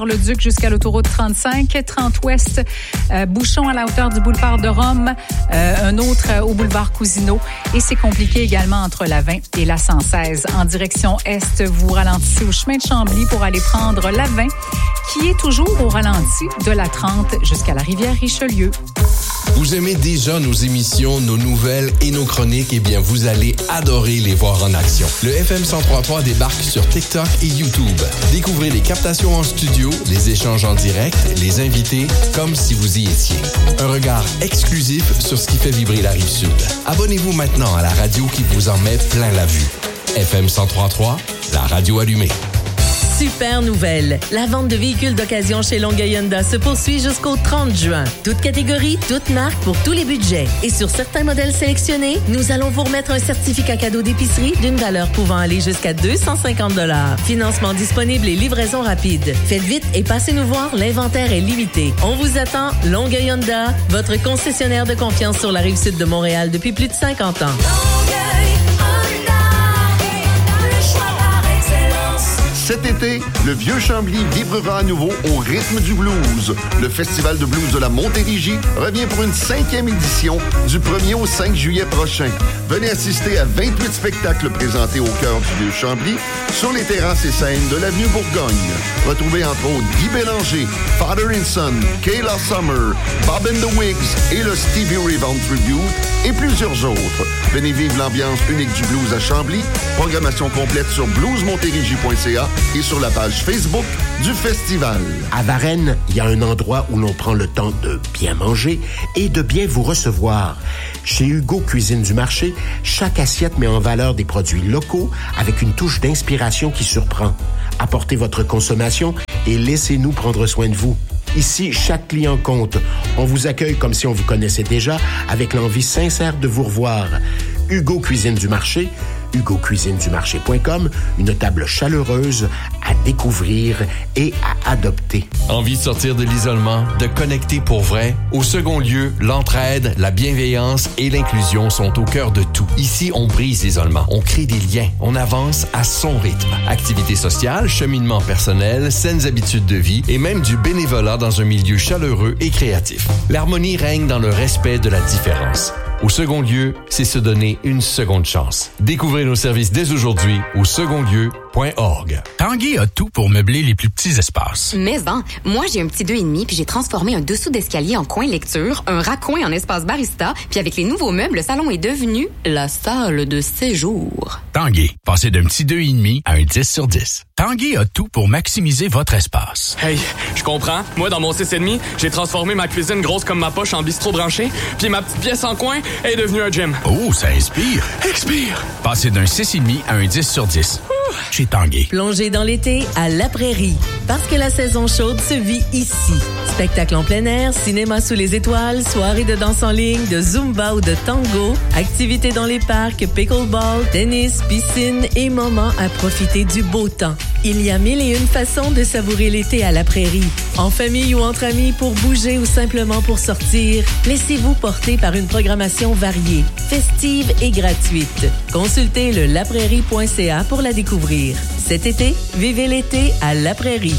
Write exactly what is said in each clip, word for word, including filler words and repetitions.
Le Duc jusqu'à l'autoroute trente-cinq, trente ouest, euh, bouchon à la hauteur du boulevard de Rome, euh, un autre euh, au boulevard Cousineau. Et c'est compliqué également entre la vingt et la cent seize. En direction est, vous ralentissez au chemin de Chambly pour aller prendre la vingt, qui est toujours au ralenti de la trente jusqu'à la rivière Richelieu. Vous aimez déjà nos émissions, nos nouvelles et nos chroniques? Eh bien, vous allez adorer les voir en action. Le F M cent trois point trois débarque sur TikTok et YouTube. Découvrez les captations en studio, les échanges en direct, les invités, comme si vous y étiez. Un regard exclusif sur ce qui fait vibrer la Rive-Sud. Abonnez-vous maintenant à la radio qui vous en met plein la vue. F M cent trois point trois, la radio allumée. Super nouvelle! La vente de véhicules d'occasion chez Longueuil Honda se poursuit jusqu'au trente juin. Toute catégorie, toute marque pour tous les budgets. Et sur certains modèles sélectionnés, nous allons vous remettre un certificat cadeau d'épicerie d'une valeur pouvant aller jusqu'à deux cent cinquante dollars. Financement disponible et livraison rapide. Faites vite et passez nous voir, l'inventaire est limité. On vous attend, Longueuil Honda, votre concessionnaire de confiance sur la Rive-Sud de Montréal depuis plus de cinquante ans. Cet été, le Vieux-Chambly vibrera à nouveau au rythme du blues. Le Festival de blues de la Montérégie revient pour une cinquième édition du premier au cinq juillet prochain. Venez assister à vingt-huit spectacles présentés au cœur du Vieux-Chambly sur les terrasses et scènes de l'avenue Bourgogne. Retrouvez entre autres Guy Bélanger, Father and Son, Kayla Summer, Bob and the Wigs et le Stevie Ray Vaughan Tribute et plusieurs autres. Venez vivre l'ambiance unique du blues à Chambly. Programmation complète sur blues montérégie point c a et sur la page Facebook du festival. À Varennes, il y a un endroit où l'on prend le temps de bien manger et de bien vous recevoir. Chez Hugo Cuisine du Marché, chaque assiette met en valeur des produits locaux avec une touche d'inspiration qui surprend. Apportez votre consommation et laissez-nous prendre soin de vous. Ici, chaque client compte. On vous accueille comme si on vous connaissait déjà, avec l'envie sincère de vous revoir. Hugo Cuisine du Marché, hugo cuisine du marché point com, une table chaleureuse à découvrir et à adopter. Envie de sortir de l'isolement, de connecter pour vrai? Au second lieu, l'entraide, la bienveillance et l'inclusion sont au cœur de tout. Ici, on brise l'isolement, on crée des liens, on avance à son rythme. Activités sociales, cheminement personnel, saines habitudes de vie et même du bénévolat dans un milieu chaleureux et créatif. L'harmonie règne dans le respect de la différence. Au second lieu, c'est se donner une seconde chance. Découvrez nos services dès aujourd'hui au second lieu point org. Tanguy a tout pour meubler les plus petits espaces. Mais en, moi j'ai un petit deux et demi puis j'ai transformé un dessous d'escalier en coin lecture, un raccoin en espace barista, puis avec les nouveaux meubles, le salon est devenu la salle de séjour. Tanguy, passez d'un petit deux et demi à un dix sur dix. Tanguy a tout pour maximiser votre espace. Hey, je comprends. Moi, dans mon six et demi, j'ai transformé ma cuisine grosse comme ma poche en bistrot branché, puis ma petite pièce en coin est devenue un gym. Oh, ça inspire. Expire. Passez d'un six et demi à un dix sur dix. Ouh. Chez Tanguy. Plongez dans l'été à La Prairie. Parce que la saison chaude se vit ici. Spectacle en plein air, cinéma sous les étoiles, soirée de danse en ligne, de zumba ou de tango, activités dans les parcs, pickleball, tennis, piscine et moments à profiter du beau temps. Il y a mille et une façons de savourer l'été à La Prairie. En famille ou entre amis, pour bouger ou simplement pour sortir, laissez-vous porter par une programmation variée, festive et gratuite. Consultez le laprairie point c a pour la découvrir. Cet été, vivez l'été à La Prairie.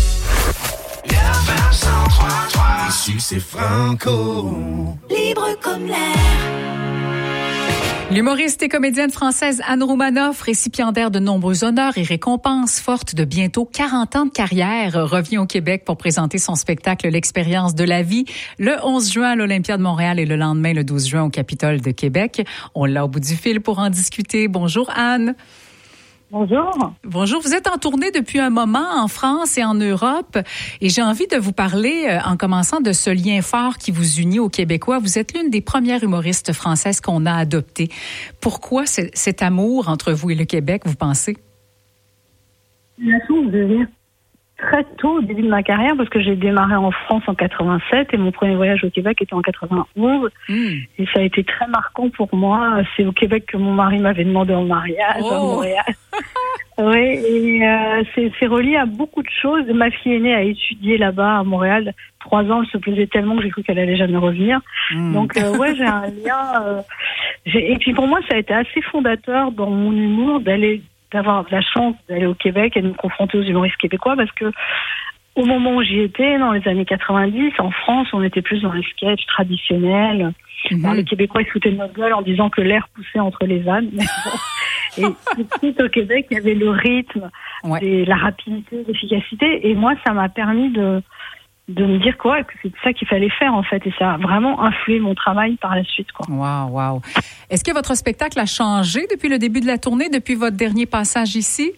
Ici, c'est Franco. Libre comme l'air. L'humoriste et comédienne française Anne Roumanoff, récipiendaire de nombreux honneurs et récompenses, forte de bientôt quarante ans de carrière, revient au Québec pour présenter son spectacle L'expérience de la vie le onze juin à l'Olympia de Montréal et le lendemain, le douze juin, au Capitole de Québec. On l'a au bout du fil pour en discuter. Bonjour Anne. Bonjour. Bonjour. Vous êtes en tournée depuis un moment en France et en Europe et j'ai envie de vous parler, euh, en commençant, de ce lien fort qui vous unit aux Québécois. Vous êtes l'une des premières humoristes françaises qu'on a adoptées. Pourquoi c- cet amour entre vous et le Québec, vous pensez? La chance de venir très tôt au début de ma carrière parce que j'ai démarré en France en quatre-vingt-sept et mon premier voyage au Québec était en quatre-vingt-onze. Mmh. Et ça a été très marquant pour moi. C'est au Québec que mon mari m'avait demandé en mariage, oh. à Montréal. Oui, et euh, c'est, c'est relié à beaucoup de choses. Ma fille aînée a étudié là-bas à Montréal. Trois ans, elle se plaisait tellement que j'ai cru qu'elle allait jamais revenir. Mmh. Donc, euh, ouais, j'ai un lien. Euh, j'ai... Et puis pour moi, ça a été assez fondateur dans mon humour d'aller, d'avoir de la chance d'aller au Québec et de me confronter aux humoristes québécois parce que au moment où j'y étais, dans les années quatre-vingt-dix, en France, on était plus dans les sketchs traditionnels. Mm-hmm. Alors, les Québécois, ils se foutaient de notre gueule en disant que l'air poussait entre les ânes. Et tout de suite, au Québec, il y avait le rythme, ouais. et la rapidité, l'efficacité. Et moi, ça m'a permis de, de me dire quoi, que c'est ça qu'il fallait faire, en fait. Et ça a vraiment influé mon travail par la suite, quoi. Wow, wow. Est-ce que votre spectacle a changé depuis le début de la tournée, depuis votre dernier passage ici?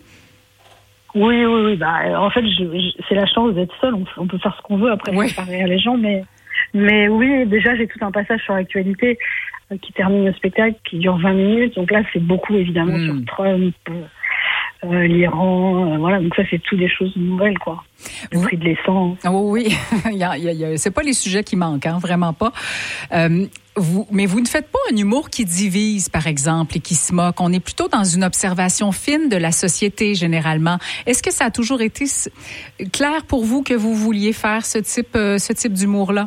Oui, oui, oui. Bah, en fait, je, je, c'est la chance d'être seule. On, on peut faire ce qu'on veut après, oui. Préparer à les gens. Mais, mais oui, déjà, j'ai tout un passage sur l'actualité euh, qui termine le spectacle, qui dure vingt minutes. Donc là, c'est beaucoup, évidemment, mm. sur Trump, euh, l'Iran. Euh, voilà, donc ça, c'est tout des choses nouvelles, quoi. Le oui. prix de l'essence. Oh, oui, il y a, il y a, c'est pas les sujets qui manquent, hein, vraiment pas. Euh, Vous, mais vous ne faites pas un humour qui divise, par exemple, et qui se moque. On est plutôt dans une observation fine de la société, généralement. Est-ce que ça a toujours été clair pour vous que vous vouliez faire ce type, euh, ce type d'humour-là?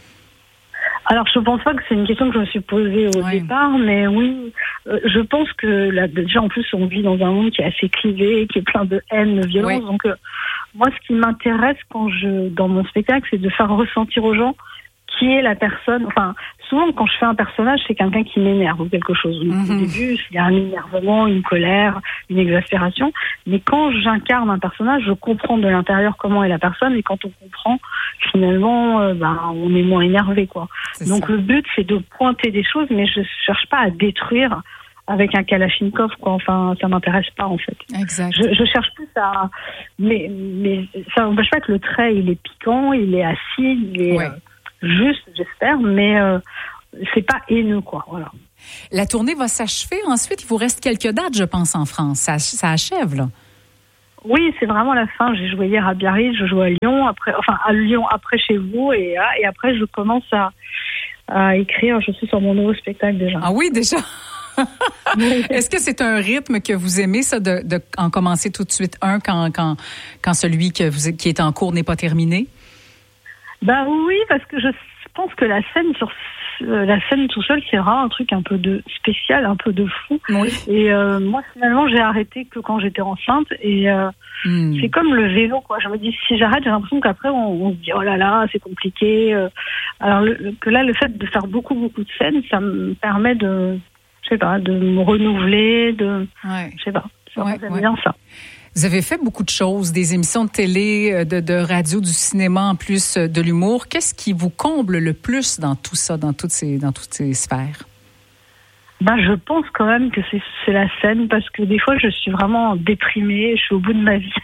Alors, je pense pas que c'est une question que je me suis posée au ouais. départ, mais oui, euh, je pense que là, déjà, en plus, on vit dans un monde qui est assez clivé, qui est plein de haine, de violence. Ouais. Donc, euh, moi, ce qui m'intéresse quand je, dans mon spectacle, c'est de faire ressentir aux gens qui est la personne. Enfin, souvent quand je fais un personnage, c'est quelqu'un qui m'énerve ou quelque chose. Mm-hmm. Au début, il y a un énervement, une colère, une exaspération. Mais quand j'incarne un personnage, je comprends de l'intérieur comment est la personne, et quand on comprend, finalement, euh, ben, on est moins énervé, quoi. C'est Donc ça. Le but, c'est de pointer des choses, mais je cherche pas à détruire avec un Kalachnikov, quoi. Enfin, ça m'intéresse pas, en fait. Exact. Je, je cherche plus à, mais, mais ça n'empêche pas que le trait, il est piquant, il est acide, il est, ouais. euh, juste, j'espère, mais euh, c'est pas haineux, quoi. Voilà. La tournée va s'achever. Ensuite, il vous reste quelques dates, je pense, en France. Ça, ça achève, là. Oui, c'est vraiment la fin. J'ai joué hier à Biarritz, je joue à Lyon, après, enfin à Lyon après chez vous, et, et après je commence à, à écrire. Je suis sur mon nouveau spectacle déjà. Ah oui, déjà. Est-ce que c'est un rythme que vous aimez, ça, de, de en commencer tout de suite un quand quand quand celui que vous, qui est en cours n'est pas terminé? Ben oui, parce que je pense que la scène sur euh, la scène tout seul, c'est vraiment un truc un peu de spécial, un peu de fou. Oui. Et euh, moi, finalement, j'ai arrêté que quand j'étais enceinte. Et euh, mm. c'est comme le vélo, quoi. Je me dis, si j'arrête, j'ai l'impression qu'après, on, on se dit, oh là là, c'est compliqué. Alors le, le, que là, le fait de faire beaucoup, beaucoup de scènes, ça me permet de, je sais pas, de me renouveler, de, ouais. je sais pas. Ça ouais, ouais. bien ça. Vous avez fait beaucoup de choses, des émissions de télé, de, de radio, du cinéma, en plus de l'humour. Qu'est-ce qui vous comble le plus dans tout ça, dans toutes ces, dans toutes ces sphères? Ben, je pense quand même que c'est, c'est la scène, parce que des fois, je suis vraiment déprimée, je suis au bout de ma vie.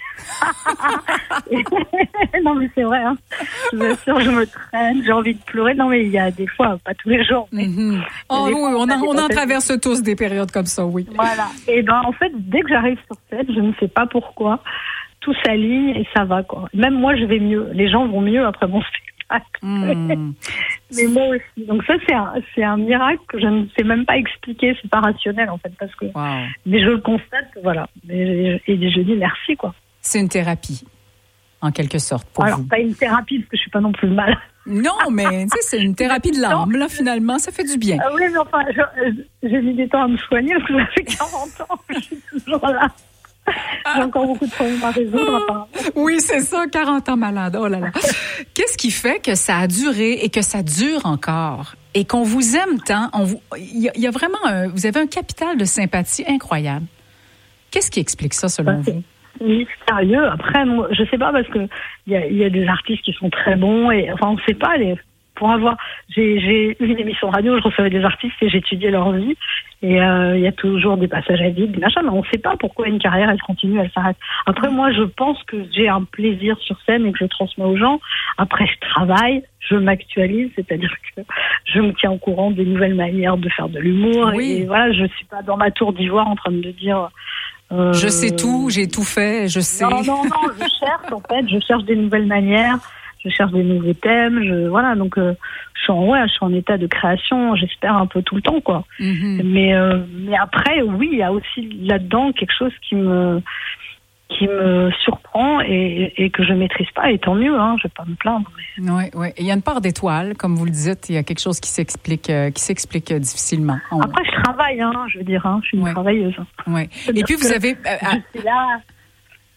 Non, mais c'est vrai, hein. Je vous assure, je me traîne, j'ai envie de pleurer. Non, mais il y a des fois, pas tous les jours. Mais mm-hmm. Oh oui, fois, on, on, on en traverse tous des périodes comme ça, oui. Voilà. Et ben, en fait, dès que j'arrive sur scène, je ne sais pas pourquoi, tout s'aligne et ça va, quoi. Même moi, je vais mieux. Les gens vont mieux après mon spectacle. Mmh. Mais moi aussi. Donc ça, c'est un, c'est un miracle que je ne sais même pas expliquer. C'est pas rationnel, en fait, parce que. Wow. Mais je le constate, voilà. Et je, et je dis merci, quoi. C'est une thérapie, en quelque sorte, pour Alors, vous. pas une thérapie, parce que je suis pas non plus mal. Non, mais tu sais, c'est une thérapie de l'âme, là, finalement. Ça fait du bien. Ah oui, mais enfin, je, j'ai mis des temps à me soigner, parce que ça fait quarante ans que je suis toujours là. J'ai encore beaucoup de problèmes à résoudre, apparemment. Oui, c'est ça, quarante ans malade. Oh là là. Qu'est-ce qui fait que ça a duré et que ça dure encore et qu'on vous aime tant? On vous, il y, a, il y a vraiment un, vous avez un capital de sympathie incroyable. Qu'est-ce qui explique ça, selon ben, vous? C'est mystérieux. Après, moi, je sais pas, parce que il y a, il y a des artistes qui sont très bons et enfin, on sait pas les. Pour avoir, j'ai, j'ai eu une émission de radio, je recevais des artistes et j'étudiais leur vie. Et euh, il y a toujours des passages à vide, des machins, mais on ne sait pas pourquoi une carrière, elle continue, elle s'arrête. Après, moi, je pense que j'ai un plaisir sur scène et que je transmets aux gens. Après, je travaille, je m'actualise, c'est-à-dire que je me tiens au courant des nouvelles manières de faire de l'humour. Oui. Et voilà, je ne suis pas dans ma tour d'ivoire en train de me dire... Euh, je sais tout, j'ai tout fait, je sais. Non, non, non, je cherche, en fait, je cherche des nouvelles manières. Je cherche des nouveaux thèmes, je, voilà, donc euh, je suis en, ouais, je suis en état de création, j'espère un peu tout le temps, quoi. Mm-hmm. Mais, euh, mais après, oui, il y a aussi là-dedans quelque chose qui me, qui me surprend et, et que je maîtrise pas, et tant mieux, hein, je vais pas me plaindre. Mais... Oui, oui. Il y a une part d'étoile, comme vous le dites, il y a quelque chose qui s'explique, euh, qui s'explique difficilement. On... Après, je travaille, hein, je veux dire, hein, je suis une ouais. travailleuse. Oui. Et puis vous avez, euh, je suis là.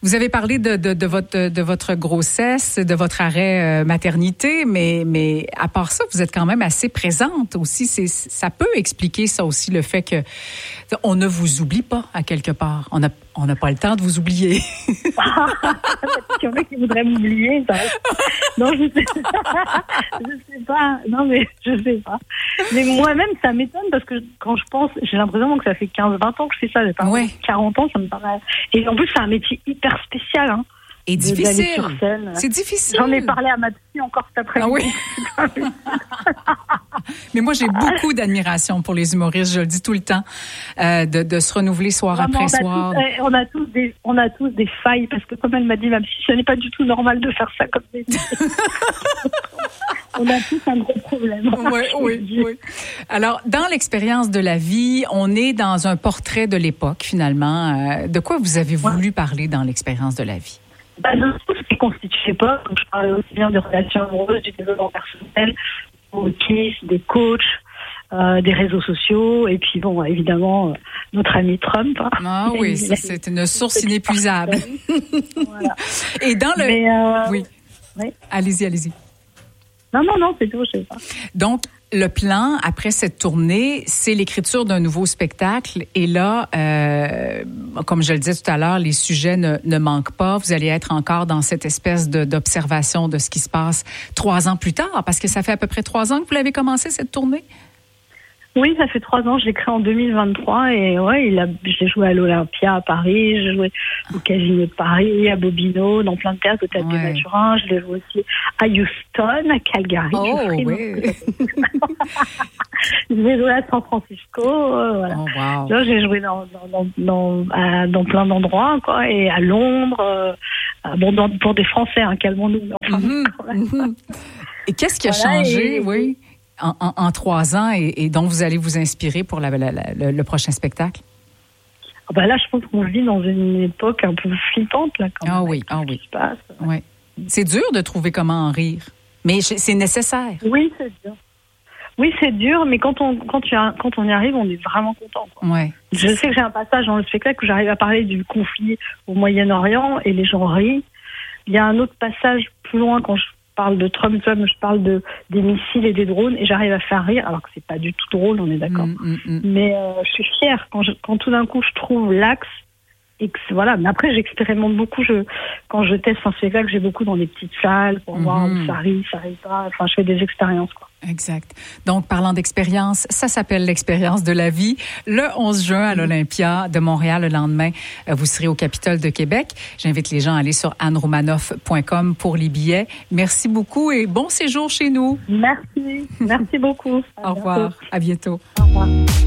Vous avez parlé de, de, de, votre, de votre grossesse, de votre arrêt euh, maternité, mais, mais à part ça, vous êtes quand même assez présente aussi. C'est, ça peut expliquer ça aussi, le fait que on ne vous oublie pas à quelque part. On n'a on n'a pas le temps de vous oublier. Il y en a qui voudraient m'oublier. Ça. Non, je sais pas. Je sais pas. Non, mais je sais pas. Mais moi-même, ça m'étonne parce que quand je pense, j'ai l'impression que ça fait quinze vingt ans que je fais ça. J'ai pas ouais. quarante ans, ça me paraît. Et en plus, c'est un métier hyper spécial. Hein. Et difficile. Sur scène. C'est difficile. J'en ai parlé à ma psy encore cet après-midi. Ah oui? Mais moi, j'ai beaucoup d'admiration pour les humoristes, je le dis tout le temps, euh, de, de se renouveler soir Vraiment, après on soir. Tous, eh, on, a tous des, on a tous des failles, parce que comme elle m'a dit, ma psy, ce n'est pas du tout normal de faire ça comme des... On a tous un gros problème. Oui, oui, oui. Alors, dans l'expérience de la vie, on est dans un portrait de l'époque, finalement. Euh, de quoi vous avez voulu ouais. parler dans l'expérience de la vie? Bah, de tout ce qui constitue l'époque. Donc, je parlais aussi bien de relations amoureuses, du développement personnel, des des coachs, euh, des réseaux sociaux, et puis bon, évidemment, euh, notre ami Trump. Hein. Ah oui, ça, c'est une source inépuisable. Voilà. Et dans le... Mais, euh, oui. oui. Allez-y, allez-y. Non, non, non, c'est tout, je sais pas. Donc, le plan, après cette tournée, c'est l'écriture d'un nouveau spectacle. Et là, euh, comme je le disais tout à l'heure, les sujets ne, ne manquent pas. Vous allez être encore dans cette espèce de, d'observation de ce qui se passe trois ans plus tard, parce que ça fait à peu près trois ans que vous l'avez commencé, cette tournée? Oui, ça fait trois ans. Je l'ai créé en deux mille vingt-trois et ouais, il a, j'ai joué à l'Olympia à Paris, j'ai joué au Casino de Paris, à Bobino, dans plein de théâtres, au Théâtre ouais. des Mathurins. Je l'ai joué aussi à Houston, à Calgary. Oh oui. Je l'ai joué à San Francisco. Euh, voilà. Oh, wow. Là, j'ai joué dans dans dans dans, à, dans plein d'endroits, quoi, et à Londres. Euh, bon, dans, pour des Français, hein, calmons-nous. Enfin, mm-hmm. Mm-hmm. Et qu'est-ce qui a voilà, changé, et, oui? En, en, en trois ans et, et dont vous allez vous inspirer pour la, la, la, le, le prochain spectacle? Ah ben là, je pense qu'on vit dans une époque un peu flippante. Là, quand ah même, oui, ah oui. Se passe. oui. C'est dur de trouver comment en rire, mais c'est nécessaire. Oui, c'est dur. Oui, c'est dur, mais quand on, quand, tu as, quand on y arrive, on est vraiment content. Quoi. Ouais, je sais que j'ai un passage dans le spectacle où j'arrive à parler du conflit au Moyen-Orient et les gens rient. Il y a un autre passage plus loin quand je parle de Trump, je parle de, des missiles et des drones et j'arrive à faire rire, alors que c'est pas du tout drôle, on est d'accord. Mm, mm, mm. Mais euh, je suis fière quand, je, quand tout d'un coup je trouve l'axe et que voilà. Mais après j'expérimente beaucoup. Je, quand je teste un spectacle, j'ai beaucoup dans des petites salles pour mm-hmm. voir où ça rit, ça rit pas. Enfin, je fais des expériences, quoi. Exact. Donc, parlant d'expérience, ça s'appelle l'expérience de la vie. Le onze juin à l'Olympia de Montréal, le lendemain, vous serez au Capitole de Québec. J'invite les gens à aller sur anne romanoff point com pour les billets. Merci beaucoup et bon séjour chez nous. Merci. Merci beaucoup. Au revoir. À bientôt. Au revoir.